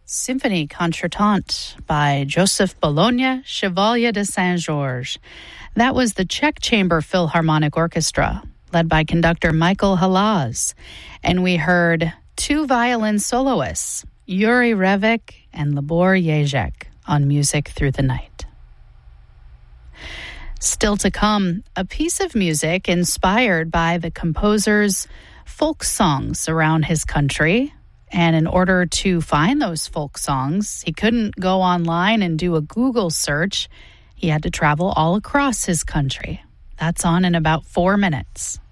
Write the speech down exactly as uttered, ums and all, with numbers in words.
Symphonie Contretemps by Joseph Bologna, Chevalier de Saint-Georges. That was the Czech Chamber Philharmonic Orchestra, led by conductor Michael Halaz. And we heard two violin soloists, Yuri Revik and Libor Jezek, on Music Through the Night. Still to come, a piece of music inspired by the composer's folk songs around his country. And in order to find those folk songs, he couldn't go online and do a Google search. He had to travel all across his country. That's on in about four minutes.